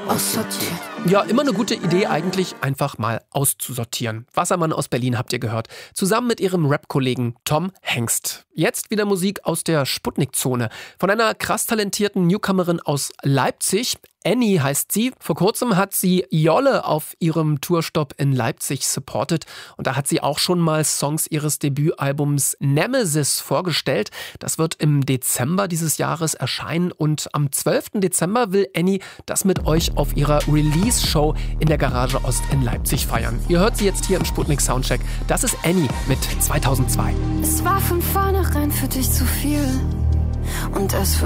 aussortiert. Ja, immer eine gute Idee eigentlich, einfach mal auszusortieren. Wassermann aus Berlin habt ihr gehört. Zusammen mit ihrem Rap-Kollegen Tom Hengst. Jetzt wieder Musik aus der Sputnik-Zone. Von einer krass talentierten Newcomerin aus Leipzig. Annie heißt sie. Vor kurzem hat sie Jolle auf ihrem Tourstopp in Leipzig supportet. Und da hat sie auch schon mal Songs ihres Debütalbums Nemesis vorgestellt. Das wird im Dezember dieses Jahres erscheinen. Und am 12. Dezember will Annie das mit euch auf ihrer Release-Show in der Garage Ost in Leipzig feiern. Ihr hört sie jetzt hier im Sputnik Soundcheck. Das ist Annie mit 2002. Es war von vornherein für dich zu viel und es